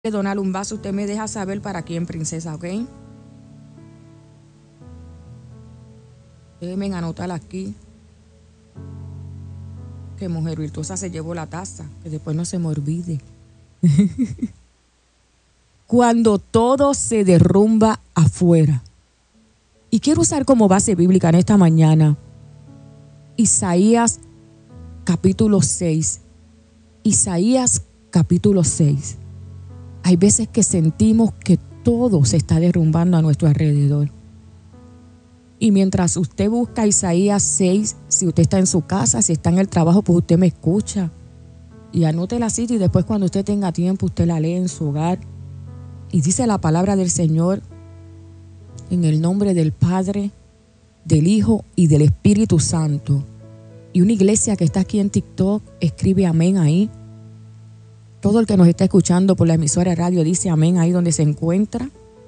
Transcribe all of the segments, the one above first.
donar un vaso, usted me deja saber para quién, princesa, ¿ok? Déjenme anotar aquí que Mujer Virtuosa se llevó la taza, que después no se me olvide. Cuando todo se derrumba afuera. Y quiero usar como base bíblica en esta mañana Isaías capítulo 6. Isaías capítulo 6. Hay veces que sentimos que todo se está derrumbando a nuestro alrededor. Y mientras usted busca Isaías 6, si usted está en su casa, si está en el trabajo, pues usted me escucha. Y anote la cita y después cuando usted tenga tiempo, usted la lee en su hogar. Y dice la palabra del Señor en el nombre del Padre, del Hijo y del Espíritu Santo. Y una iglesia que está aquí en TikTok escribe amén ahí. Todo el que nos está escuchando por la emisora de radio dice amén ahí donde se encuentra.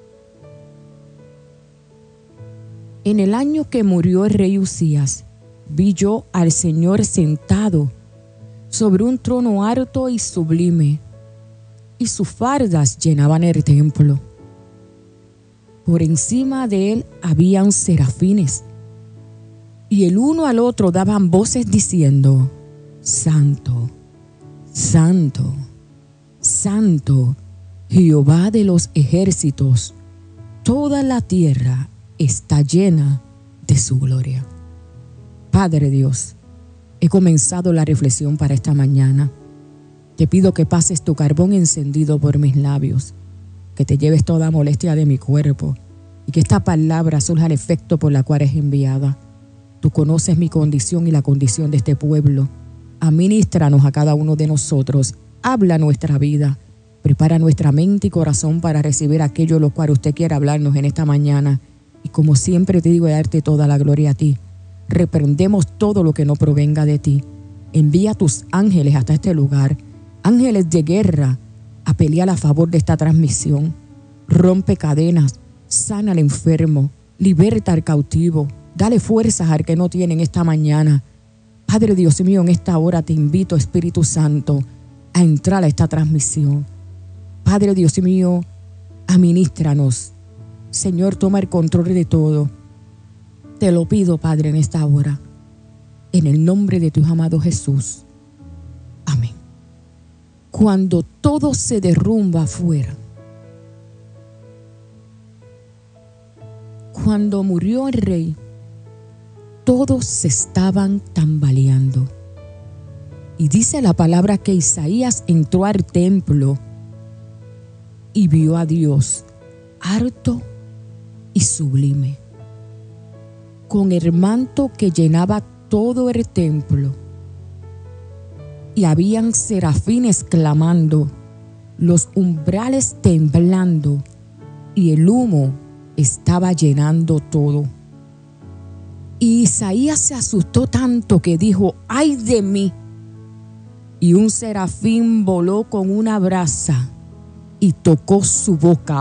En el año que murió el rey Usías, vi yo al Señor sentado sobre un trono alto y sublime, y sus fardas llenaban el templo. Por encima de él habían serafines, y el uno al otro daban voces diciendo: Santo, Santo, Santo, Jehová de los ejércitos, toda la tierra está llena de su gloria. Padre Dios, he comenzado la reflexión para esta mañana. Te pido que pases tu carbón encendido por mis labios, que te lleves toda molestia de mi cuerpo y que esta palabra surja al efecto por la cual es enviada. Tú conoces mi condición y la condición de este pueblo. Amínistranos a cada uno de nosotros. Habla nuestra vida. Prepara nuestra mente y corazón para recibir aquello lo cual usted quiere hablarnos en esta mañana. Y como siempre te digo, darte toda la gloria a ti. Reprendemos todo lo que no provenga de ti. Envía tus ángeles hasta este lugar, ángeles de guerra, a pelear a favor de esta transmisión. Rompe cadenas, sana al enfermo, liberta al cautivo, dale fuerzas al que no tiene en esta mañana. Padre Dios mío, en esta hora te invito, Espíritu Santo, a entrar a esta transmisión. Padre Dios mío, amínistranos. Señor, toma el control de todo. Te lo pido, Padre, en esta hora. En el nombre de tu Hijo amado Jesús. Amén. Cuando todo se derrumba afuera. Cuando murió el rey, todos se estaban tambaleando. Y dice la palabra que Isaías entró al templo y vio a Dios alto y sublime, con el manto que llenaba todo el templo. Y habían serafines clamando, los umbrales temblando, y el humo estaba llenando todo. Y Isaías se asustó tanto que dijo: ¡ay de mí! Y un serafín voló con una brasa y tocó su boca,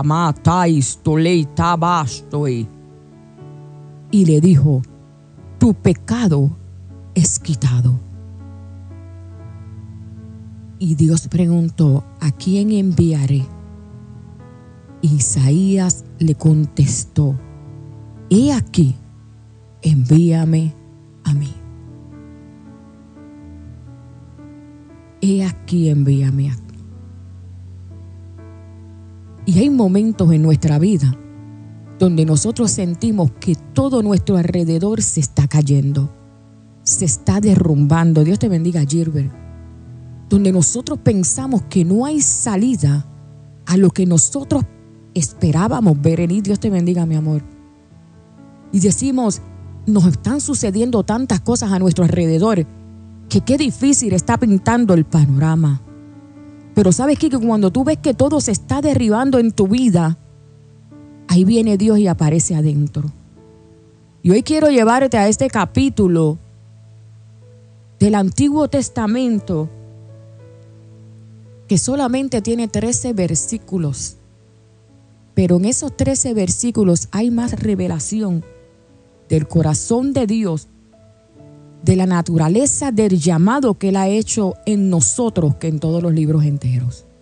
y le dijo: tu pecado es quitado. Y Dios preguntó: ¿a quién enviaré? Isaías le contestó: he aquí, envíame a mí. He aquí, envíame a mí. Y hay momentos en nuestra vida donde nosotros sentimos que todo nuestro alrededor se está cayendo, se está derrumbando. Dios te bendiga, Gilbert. Donde nosotros pensamos que no hay salida a lo que nosotros esperábamos ver en. Dios te bendiga, mi amor. Y decimos: nos están sucediendo tantas cosas a nuestro alrededor que qué difícil está pintando el panorama. Pero ¿sabes qué? Que cuando tú ves que todo se está derribando en tu vida, ahí viene Dios y aparece adentro. Y hoy quiero llevarte a este capítulo del Antiguo Testamento que solamente tiene 13 versículos. Pero en esos 13 versículos hay más revelación del corazón de Dios, de la naturaleza del llamado que Él ha hecho en nosotros que en todos los libros enteros.